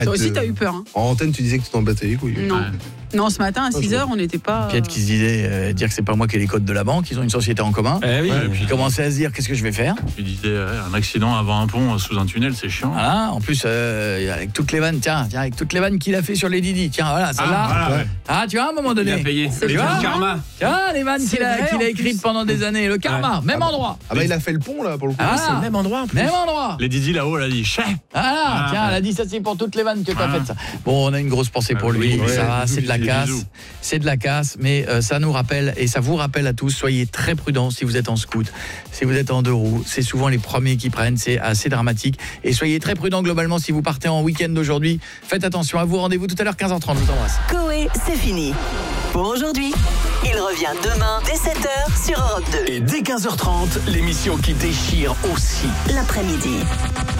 Toi aussi, t'as eu peur. Hein. En antenne, tu disais que tu t'en battais les couilles. Non. Ouais. Non, ce matin à 6h, on n'était pas. Piette qui se disait dire que c'est pas moi qui ai les codes de la banque, ils ont une société en commun. Oui. Et puis il commençait à se dire qu'est-ce que je vais faire. Tu disais un accident avant un pont sous un tunnel, c'est chiant. Voilà, en plus avec toutes les vannes, avec toutes les vannes qu'il a fait sur les Didi. Tiens, voilà, celle-là. Tu vois, à un moment donné. Il a payé. Tu vois, le karma. Tiens, les vannes qu'il a écrites pendant des années. Le karma, même endroit. Ah bah il a fait le pont là pour le coup. C'est le même endroit en plus. Même endroit. Les Didi là-haut, elle a dit chais. Tiens, elle a dit ça, c'est pour toutes les vannes que t'as faites ça. Bon, on a une grosse pensée pour lui. Ça va, c'est de la casse. C'est de la casse, mais ça nous rappelle et ça vous rappelle à tous, soyez très prudents si vous êtes en scout, si vous êtes en 2 roues, c'est souvent les premiers qui prennent, c'est assez dramatique. Et soyez très prudents globalement si vous partez en week-end d'aujourd'hui. Faites attention à vous, rendez-vous tout à l'heure 15h30, je vous embrasse. Coé, c'est fini pour aujourd'hui. Il revient demain dès 7h sur Europe 2. Et dès 15h30, l'émission qui déchire aussi. L'après-midi.